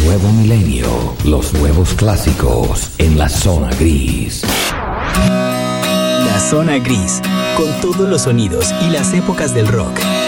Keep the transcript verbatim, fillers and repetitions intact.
nuevo milenio, los nuevos clásicos en la zona gris. La zona gris, con todos los sonidos y las épocas del rock.